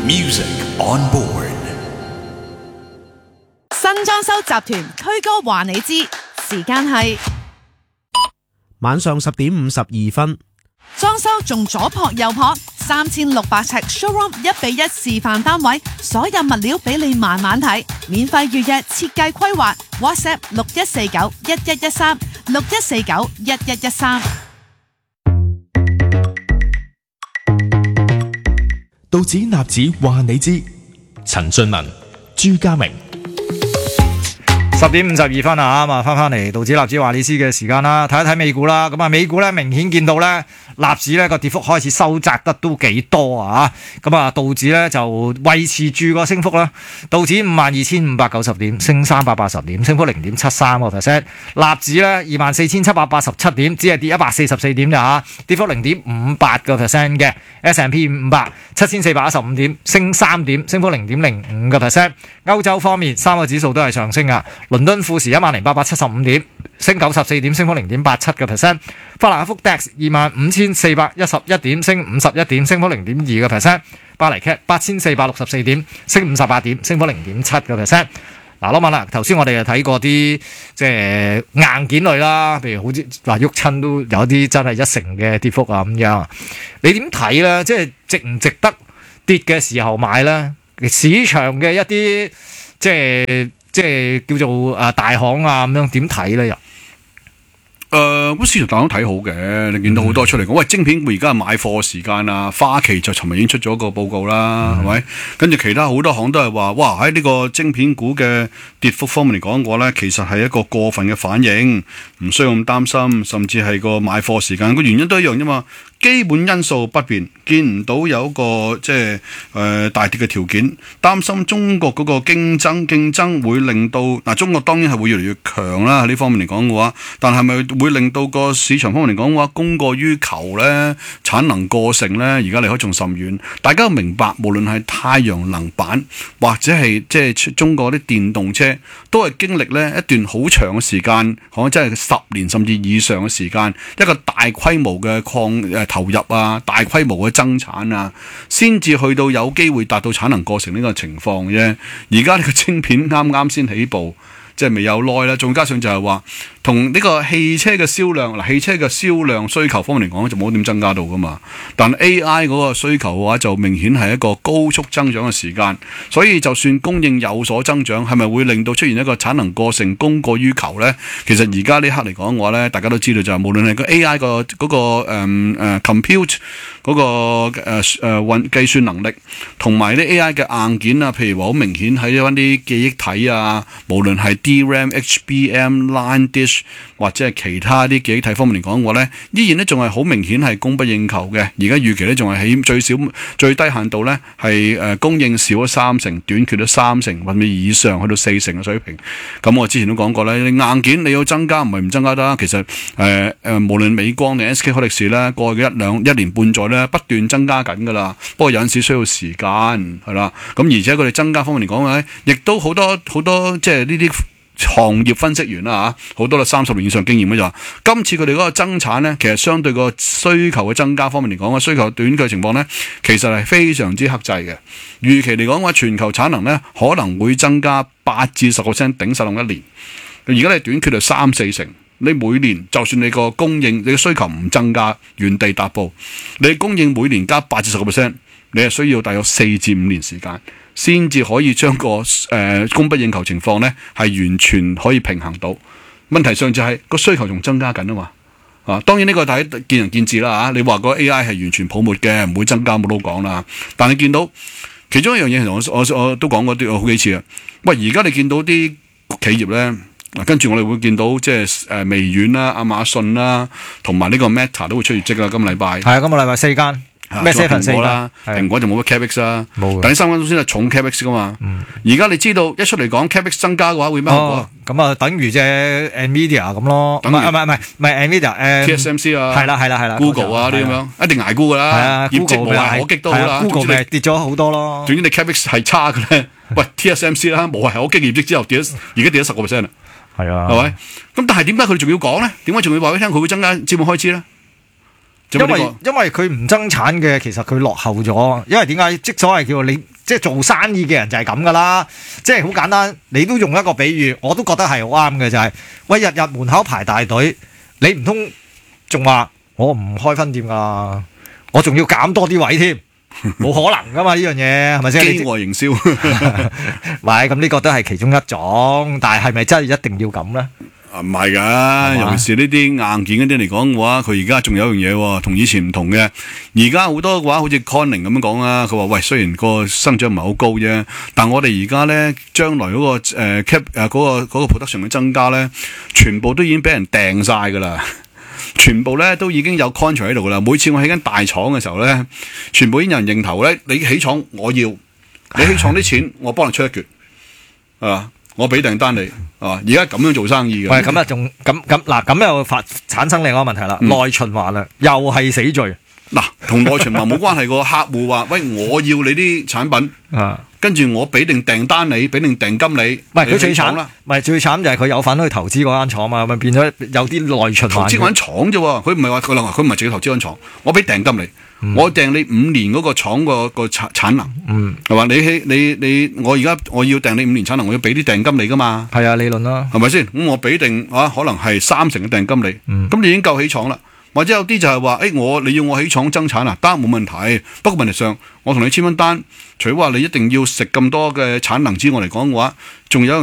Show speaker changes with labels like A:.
A: Music on board。
B: 新裝修集團推歌話你知，時間係
C: 晚上10點52分。
B: 裝修仲左撲右撲，3600尺 showroom 1:1示範單位，所有物料俾你慢慢睇，免費預約設計規劃 ，WhatsApp 61491113 61491113。
D: 道指納指話你知，陳俊文、朱家明。
E: 10點52分啊，翻嚟道指納指話你知嘅時間啦，睇一睇美股啦。咁啊，美股咧明顯見到咧，納指咧個跌幅開始收窄得都幾多啊。咁啊，道指咧就維持住個升幅啦。道指52,590點，升380點，升幅0.73%。納指咧24,787點，只係跌144點咋嚇，跌幅0.58% 嘅。S&P 500 7,415點，升3點，升幅0.05%。歐洲方面3個指數都係上升㗎。倫敦富時10,875點，升94點，升幅0.87%。法蘭克福 DAX 25,411點，升51點，升幅0.2%。巴黎 CAC 8,464點，升58點，升幅0.7%。嗱，攞問啦，頭先我哋就睇過啲即係硬件類啦，譬如好似話喐親都有啲真係1成嘅跌幅啊咁樣。你點睇咧？即係值唔值得跌嘅時候買咧？市場嘅一啲即係叫做大行啊咁樣點睇咧又？
F: 咁市場大行睇好嘅，你見到好多出嚟講，喂，晶片股而家係買貨時間啊，花旗就尋日已經出咗個報告啦，係咪？跟住其他好多行都係話，哇，喺呢個晶片股嘅跌幅方面嚟講嘅話咧，其實係一個過分嘅反應，唔需要咁擔心，甚至係個買貨時間個原因都一樣啫嘛。基本因素不變，見唔到有一個即係大跌嘅條件，擔心中國嗰個競爭會令到中國當然係會越嚟越強啦。喺呢方面嚟講嘅話，但係咪會令到個市場方面嚟講嘅話，供過於求呢？產能過剩呢？而家離開仲甚遠。大家明白，無論係太陽能板或者係即係中國啲電動車，都係經歷呢一段好長嘅時間，可能真係10年甚至以上嘅時間，一個大規模嘅投入啊，大規模嘅增產啊，先至去到有機會達到產能過剩呢個情況啫。而家呢個晶片啱啱先起步，即係未有耐啦。仲加上就係話，同呢個汽車嘅銷量，汽車嘅銷量需求方面嚟講就冇點增加到噶嘛。但 AI 嗰個需求嘅話，就明顯係一個高速增長嘅時間。所以就算供應有所增長，係咪會令到出現一個產能過剩、供過於求呢？其實而家呢刻嚟講嘅話咧，大家都知道就係無論係個 AI 嗰個compute 嗰個計算能力，同埋啲 AI 嘅硬件啊，譬如話好明顯喺一啲記憶體啊，無論係 DRAM、HBM、Line Disk 或者係其他啲記憶體方面嚟講嘅話咧，依然咧仲係好明顯係供不應求嘅。而家預期咧仲係起最低限度咧係供應少咗30%，短缺咗30%或者以上，去到40%嘅水平。咁我之前都講過咧，硬件你要增加唔係唔增加得。其實無論美光定 SK 海力士咧，過去嘅一年半載咧不斷增加緊㗎啦。不過有陣時需要時間係啦。咁而且佢哋增加方面嚟講咧，亦都好多即係呢啲行業分析員啦嚇，好多都30年以上經驗嘅就話，今次佢哋嗰個增產咧，其實相對個需求嘅增加方面嚟講，個需求短缺嘅情況咧，其實係非常之克制嘅。預期嚟講嘅話，全球產能咧可能會增加8至10%，頂實用一年。而家你短缺就3-4成，你每年就算你個供應、你嘅需求唔增加，原地踏步，你供應每年加8至10%，你係需要大約4至5年時間，先至可以將個供不應求情況咧係完全可以平衡到。問題上就係個需求仲增加緊啊嘛。當然呢個睇見仁見智啦嚇。你話個 AI 係完全泡沫嘅，唔會增加冇得講啦。但係見到其中一樣嘢，我都講過好幾次啊。喂，而家你見到啲企業咧，跟住我哋會見到即係微軟啦、亞馬遜啦，同埋呢個 Meta 都會出業績啦。今個禮拜係啊，
E: 今個禮拜4間。咩
F: 蘋果啦，蘋果就冇乜 capex 啦，但係3間公司係重 capex 噶嘛。而家你知道一出嚟講 capex 增加嘅話會咩效果？
E: 咁啊，等於隻 Nvidia 咁咯，唔係 Nvidia，TSMC
F: 啊，
E: 係啦
F: ，Google 啊啲咁樣，一定捱沽噶啦，業績無懈可擊都好啦
E: ，Google 咪跌咗好多咯。
F: 總之你 capex 係差嘅咧，喂 TSMC 啦，無懈可擊業績之後而家跌咗10%啦，
E: 係啊，
F: 係咪？咁但係點解佢哋仲要講咧？點解仲要話俾你聽佢會增加資本開支咧？
E: 因為佢唔增產嘅，其實佢落後咗。因為點解？即所謂叫你即係做生意嘅人就係咁噶啦，即係好簡單。你都用一個比喻，我都覺得係好啱嘅，就係喂，日日門口排大隊，你唔通仲話我唔開分店㗎，我仲要減多啲位添？冇可能噶嘛，呢樣嘢係咪先？
F: 飢餓營銷，
E: 唔係咁，呢個都係其中一種，但係咪真係一定要咁咧？
F: 唔係㗎，尤其是呢啲硬件嗰啲嚟講嘅話，佢而家仲有一樣嘢喎，同以前唔同嘅。而家好多嘅話，好似 Conning 咁樣講啦，佢話喂，雖然個增長唔係好高啫，但我哋而家咧將來嗰個cap 嗰個 production 嘅增加咧，全部都已經俾人訂晒㗎啦。全部咧都已經有 contract 喺度噶啦。每次我起緊大廠嘅時候咧，全部已經有人認頭咧。你起廠我要，你起廠啲錢我幫你出一橛，啊，我俾訂單你，啊，而家咁樣做生意嘅。
E: 喂，咁啊仲咁又產生另一個問題啦，內循環啦，又係死罪。
F: 嗱，同內循環冇關係個，客戶話喂，我要你啲產品啊。跟住我俾定訂單你，俾定訂金你。唔係佢最慘啦，唔係最慘就係佢有份去投資嗰間廠嘛，咪變咗有啲內循環。投資嗰間廠啫喎，佢唔係話佢唔係自己投資嗰間廠，我俾訂金你，我訂你5年嗰個廠個產能，係嘛？我而家我要訂你5年產能，我要俾啲訂金你噶嘛？係啊，理論啦，係咪先？咁我俾定可能係30%嘅訂金你，咁你已經夠起廠啦。或者有啲就係話，你要我起廠增產啊，得冇問題。不過問題上，我同你簽翻單，除咗話你一定要食咁多嘅產能之外嚟講嘅話，仲有